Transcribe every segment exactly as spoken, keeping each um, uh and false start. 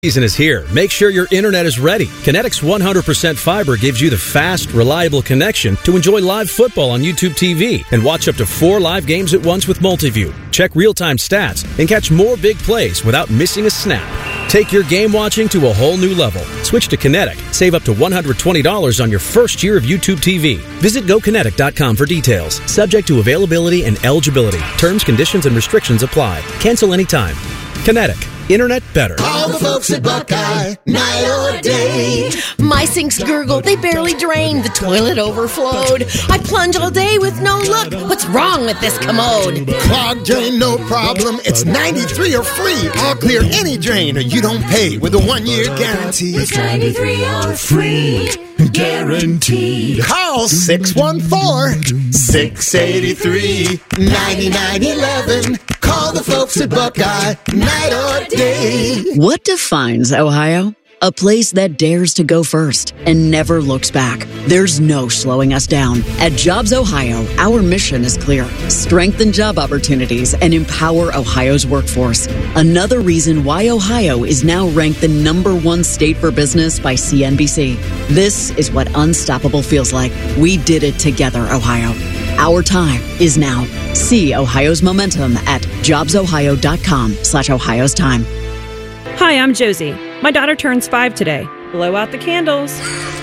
Season is here. Make sure your internet is ready. Kinetic's one hundred percent fiber gives you the fast, reliable connection to enjoy live football on YouTube T V and watch up to four live games at once with Multiview. Check real-time stats and catch more big plays without missing a snap. Take your game watching to a whole new level. Switch to Kinetic. Save up to one hundred twenty dollars on your first year of YouTube T V. Visit go kinetic dot com for details. Subject to availability and eligibility. Terms, conditions, and restrictions apply. Cancel anytime. Kinetic. Internet better. All the folks at Buckeye, night or day. My sinks gurgle, they barely drain. The toilet overflowed. I plunge all day with no luck. What's wrong with this commode? Clogged drain, no problem. It's ninety-three or free. I'll clear any drain or you don't pay with a one-year guarantee. It's ninety-three or free. Guaranteed. Call six one four, six eight three, nine nine one one. Call the folks at Buckeye, night or day. What defines Ohio? A place that dares to go first and never looks back. There's no slowing us down. At Jobs Ohio, our mission is clear. Strengthen job opportunities and empower Ohio's workforce. Another reason why Ohio is now ranked the number one state for business by C N B C. This is what unstoppable feels like. We did it together, Ohio. Our time is now. See Ohio's momentum at jobs ohio dot com slash Ohio's time. Hi, I'm Josie. My daughter turns five today. Blow out the candles.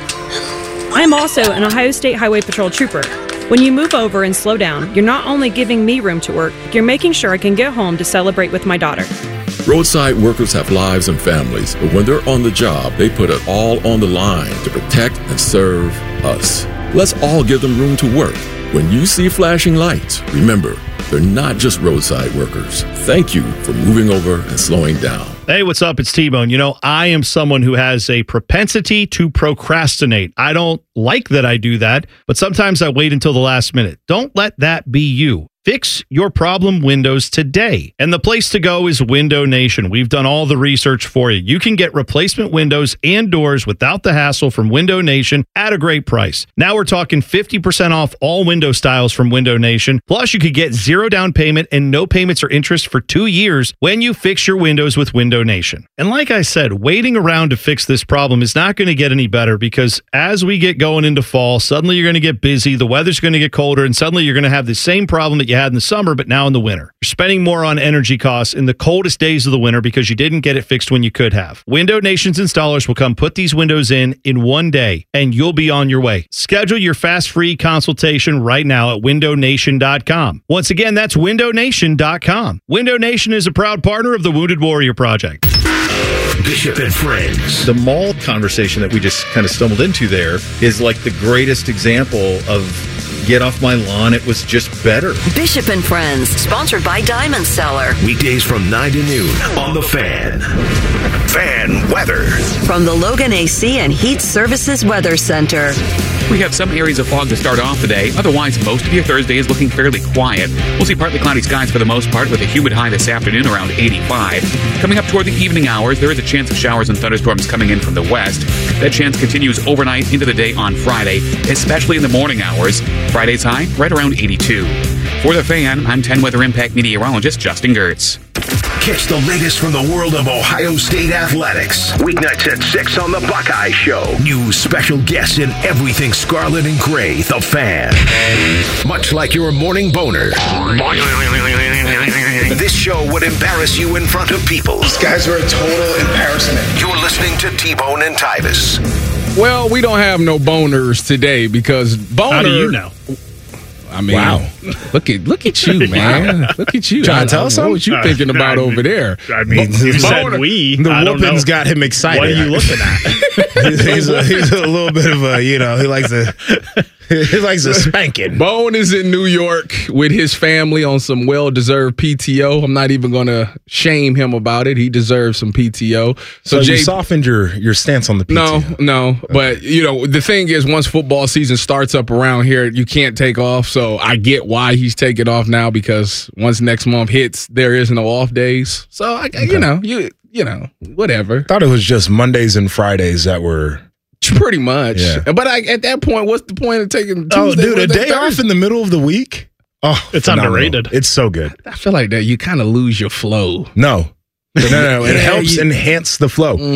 I'm also an Ohio State Highway Patrol trooper. When you move over and slow down, you're not only giving me room to work, you're making sure I can get home to celebrate with my daughter. Roadside workers have lives and families, but when they're on the job, they put it all on the line to protect and serve us. Let's all give them room to work. When you see flashing lights, remember, they're not just roadside workers. Thank you for moving over and slowing down. Hey, what's up? It's T-Bone. You know, I am someone who has a propensity to procrastinate. I don't like that I do that, but sometimes I wait until the last minute. Don't let that be you. Fix your problem windows today. And the place to go is Window Nation. We've done all the research for you. You can get replacement windows and doors without the hassle from Window Nation at a great price. Now we're talking fifty percent off all window styles from Window Nation. Plus, you could get zero down payment and no payments or interest for two years when you fix your windows with Window Nation. And like I said, waiting around to fix this problem is not going to get any better because as we get going into fall, suddenly you're going to get busy, the weather's going to get colder, and suddenly you're going to have the same problem that you had in the summer, but now in the winter. You're spending more on energy costs in the coldest days of the winter because you didn't get it fixed when you could have. Window Nation's installers will come put these windows in in one day, and you'll be on your way. Schedule your fast free consultation right now at window nation dot com. Once again, that's window nation dot com. Window Nation is a proud partner of the Wounded Warrior Project. Bishop and Friends. The mall conversation that we just kind of stumbled into there is like the greatest example of get off my lawn, it was just better. Bishop and Friends, sponsored by Diamond Seller. Weekdays from nine to noon on The Fan. Fan weather. From the Logan A C and Heat Services Weather Center. We have some areas of fog to start off the day. Otherwise, most of your Thursday is looking fairly quiet. We'll see partly cloudy skies for the most part with a humid high this afternoon around eighty-five. Coming up toward the evening hours, there is a chance of showers and thunderstorms coming in from the west. That chance continues overnight into the day on Friday, especially in the morning hours. Friday's high right around eighty-two. For The Fan, I'm ten Weather Impact meteorologist Justin Gertz. Catch the latest from the world of Ohio State athletics. Weeknights at six on The Buckeye Show. New special guests and everything scarlet and gray. The Fan. Much like your morning boner, this show would embarrass you in front of people. These guys are a total embarrassment. You're listening to T-Bone and Tyvis. Well, we don't have no boners today because boner. How do you know? I mean, wow. look at look at you, man. Look at you. Trying to tell us something? What you thinking about I mean, over there? I mean, you said we. The I don't whoopings know. got him excited. What are you looking at? he's, he's, a, he's a little bit of a, you know, he likes a he likes a spanking. Bone is in New York with his family on some well-deserved P T O. I'm not even going to shame him about it. He deserves some P T O. So, So, you Jay, softened your, your stance on the P T O. No, no. Okay. But, you know, the thing is, once football season starts up around here, you can't take off. So I get why he's taking off now because once next month hits, there is no off days. So, I, okay. you know, you you know, whatever. Thought it was just Mondays and Fridays that were... Pretty much. Yeah. But I, at that point, what's the point of taking Tuesday? Oh, dude, a Wednesday, day off in the middle of the week? Oh, it's phenomenal. underrated. It's so good. I feel like that you kind of lose your flow. No. No, no, no. It Yeah, helps you, enhance the flow.